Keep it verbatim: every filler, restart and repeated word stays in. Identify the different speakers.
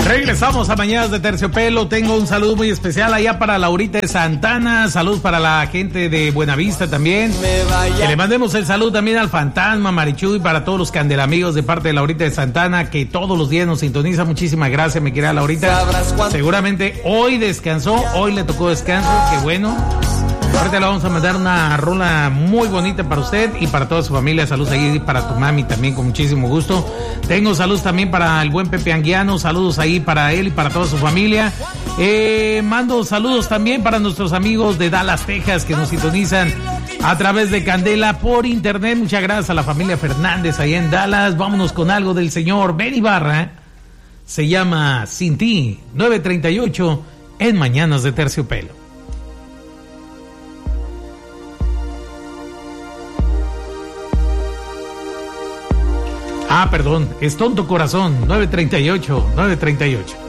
Speaker 1: Regresamos a Mañanas de Terciopelo. Tengo un saludo muy especial allá para Laurita de Santana. Salud para la gente de Buenavista también. Que le mandemos el saludo también al Fantasma, Marichu, y para todos los candelamigos de parte de Laurita de Santana, que todos los días nos sintoniza. Muchísimas gracias, mi querida Laurita. Seguramente hoy descansó, hoy le tocó descanso. Qué bueno. Ahorita le vamos a mandar una rola muy bonita para usted y para toda su familia. Saludos ahí para tu mami también, con muchísimo gusto. Tengo saludos también para el buen Pepe Anguiano. Saludos ahí para él y para toda su familia. Eh, mando saludos también para nuestros amigos de Dallas, Texas, que nos sintonizan a través de Candela por internet. Muchas gracias a la familia Fernández ahí en Dallas. Vámonos con algo del señor Benny Barra. Se llama Sin Ti, nueve treinta y ocho en Mañanas de Terciopelo. Ah, perdón, es Tonto Corazón, nueve treinta y ocho, nueve treinta y ocho.